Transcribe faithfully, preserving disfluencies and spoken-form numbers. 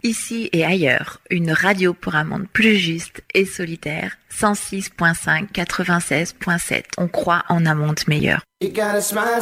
Ici et ailleurs, une radio pour un monde plus juste et solidaire. cent six virgule cinq, quatre-vingt-seize virgule sept. On croit en un monde meilleur. You gotta smile